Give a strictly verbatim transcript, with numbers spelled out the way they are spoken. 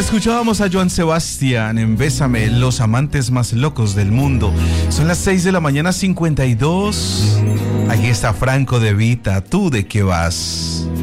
Escuchábamos a Joan Sebastián en Bésame, los amantes más locos del mundo. Son las seis de la mañana, cincuenta y dos. Aquí está Franco De Vita, ¿tú de qué vas?